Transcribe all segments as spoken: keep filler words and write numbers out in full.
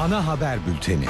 ana haber bülteni.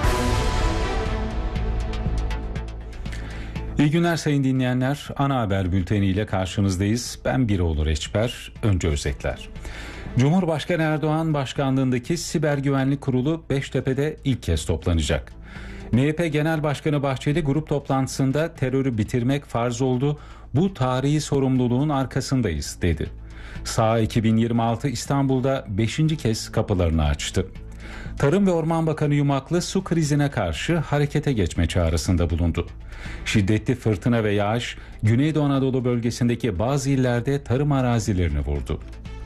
İyi günler sayın dinleyenler. Ana haber bülteniyle karşınızdayız. Ben Biroğlu Reçber. Önce özetler. Cumhurbaşkanı Erdoğan başkanlığındaki Siber Güvenlik Kurulu Beştepe'de ilk kez toplanacak. M H P Genel Başkanı Bahçeli grup toplantısında terörü bitirmek farz oldu. Bu tarihi sorumluluğun arkasındayız dedi. Sağ iki bin yirmi altı İstanbul'da beşinci kez kapılarını açtı. Tarım ve Orman Bakanı Yumaklı su krizine karşı harekete geçme çağrısında bulundu. Şiddetli fırtına ve yağış Güneydoğu Anadolu bölgesindeki bazı illerde tarım arazilerini vurdu.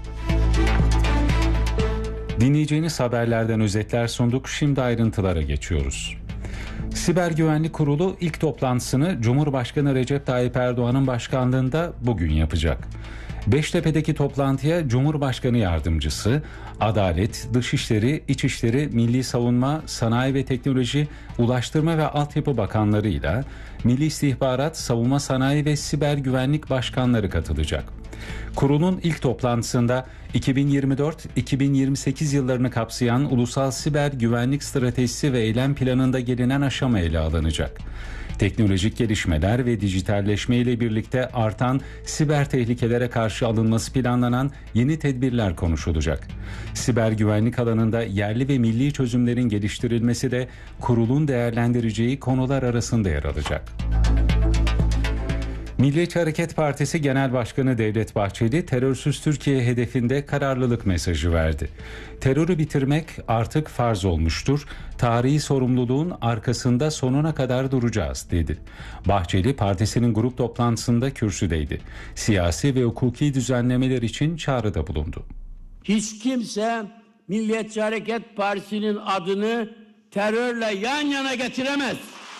Dinleyeceğiniz haberlerden özetler sunduk. Şimdi ayrıntılara geçiyoruz. Siber Güvenlik Kurulu ilk toplantısını Cumhurbaşkanı Recep Tayyip Erdoğan'ın başkanlığında bugün yapacak. Beştepe'deki toplantıya Cumhurbaşkanı Yardımcısı, Adalet, Dışişleri, İçişleri, Milli Savunma, Sanayi ve Teknoloji, Ulaştırma ve Altyapı Bakanlarıyla Milli İstihbarat, Savunma Sanayi ve Siber Güvenlik Başkanları katılacak. Kurulun ilk toplantısında iki bin yirmi dört iki bin yirmi sekiz yıllarını kapsayan Ulusal Siber Güvenlik Stratejisi ve Eylem Planı'nda gelinen aşama ele alınacak. Teknolojik gelişmeler ve dijitalleşme ile birlikte artan siber tehlikelere karşı alınması planlanan yeni tedbirler konuşulacak. Siber güvenlik alanında yerli ve milli çözümlerin geliştirilmesi de kurulun değerlendireceği konular arasında yer alacak. Milliyetçi Hareket Partisi Genel Başkanı Devlet Bahçeli, terörsüz Türkiye hedefinde kararlılık mesajı verdi. Terörü bitirmek artık farz olmuştur. Tarihi sorumluluğun arkasında sonuna kadar duracağız dedi. Bahçeli, partisinin grup toplantısında kürsüdeydi. Siyasi ve hukuki düzenlemeler için çağrıda bulundu. Hiç kimse Milliyetçi Hareket Partisi'nin adını terörle yan yana getiremez.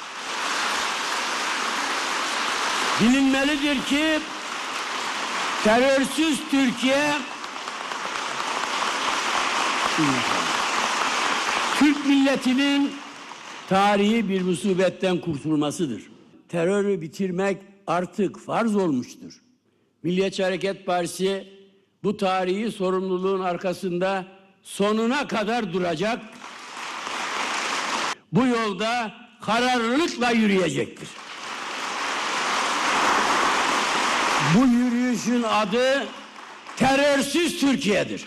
Bilinmelidir ki terörsüz Türkiye Türk milletinin tarihi bir musibetten kurtulmasıdır. Terörü bitirmek artık farz olmuştur. Milliyetçi Hareket Partisi bu tarihi sorumluluğun arkasında sonuna kadar duracak. Bu yolda kararlılıkla yürüyecektir. Bu yürüyüşün adı terörsüz Türkiye'dir.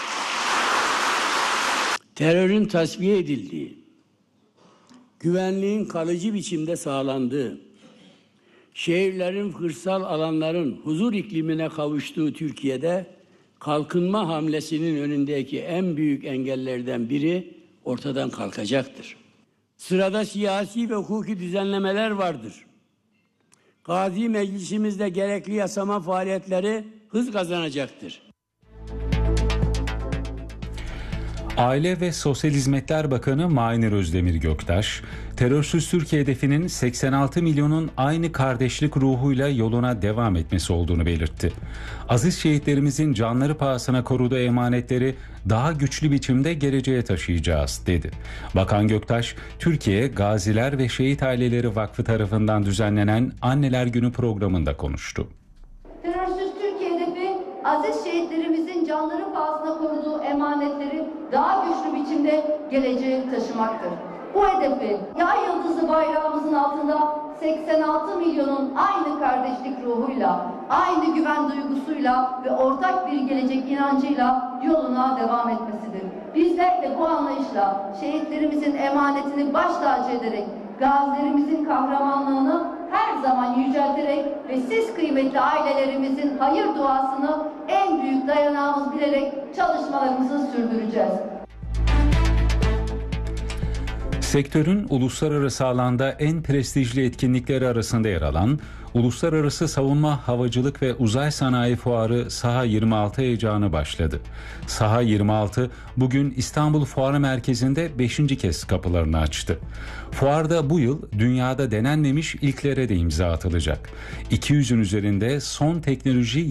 Terörün tasfiye edildiği, güvenliğin kalıcı biçimde sağlandığı, şehirlerin, kırsal alanların huzur iklimine kavuştuğu Türkiye'de kalkınma hamlesinin önündeki en büyük engellerden biri ortadan kalkacaktır. Sırada siyasi ve hukuki düzenlemeler vardır. Gazi Meclisimizde gerekli yasama faaliyetleri hız kazanacaktır. Aile ve Sosyal Hizmetler Bakanı Mahinur Özdemir Göktaş, terörsüz Türkiye hedefinin seksen altı milyonun aynı kardeşlik ruhuyla yoluna devam etmesi olduğunu belirtti. Aziz şehitlerimizin canları pahasına koruduğu emanetleri daha güçlü biçimde geleceğe taşıyacağız dedi. Bakan Göktaş, Türkiye Gaziler ve Şehit Aileleri Vakfı tarafından düzenlenen Anneler Günü programında konuştu. Terörsüz Türkiye hedefi aziz şehitlerimizin canları pahasına koruduğu emanetleri daha güçlü biçimde geleceğe taşımaktır. Bu hedefi yay yıldızı bayrağımızın altında seksen altı milyonun aynı kardeşlik ruhuyla, aynı güven duygusuyla ve ortak bir gelecek inancıyla yoluna devam etmesidir. Bizler de bu anlayışla şehitlerimizin emanetini baş tacı ederek gazilerimizin kahramanlığını her zaman yücelterek ve siz kıymetli ailelerimizin hayır duasını en büyük dayanağımız bilerek çalışmalarımızı sürdüreceğiz. Sektörün uluslararası alanda en prestijli etkinlikleri arasında yer alan Uluslararası Savunma, Havacılık ve Uzay Sanayi Fuarı Saha yirmi altı heyecanı başladı. Saha yirmi altı bugün İstanbul Fuar Merkezi'nde beşinci kez kapılarını açtı. Fuarda bu yıl dünyada denenmemiş ilklere de imza atılacak. iki yüzün üzerinde son teknoloji